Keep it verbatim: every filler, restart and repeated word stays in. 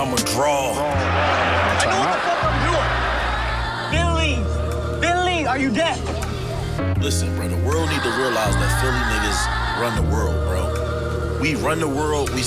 I'ma draw. I know what the fuck I'm doing. Then leave. Then leave. Are you deaf? Listen, bro, the world need to realize that Philly niggas run the world, bro. We run the world, we